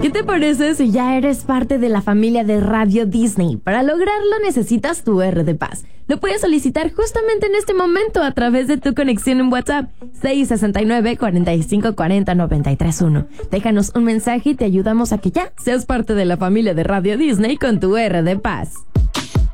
¿Qué te parece si ya eres parte de la familia de Radio Disney? Para lograrlo necesitas tu R de Paz. Lo puedes solicitar justamente en este momento a través de tu conexión en WhatsApp 669-4540-931. Déjanos un mensaje y te ayudamos a que ya seas parte de la familia de Radio Disney con tu R de Paz.